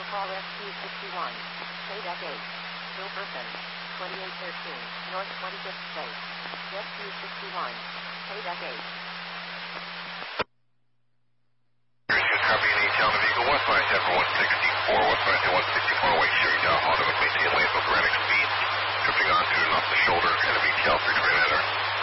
Call SQ61. Payback 8. Wilkerson. 2813. North 25th State. SQ61. Payback 8. Copy any town of Eagle, West 57 164, West 57 164.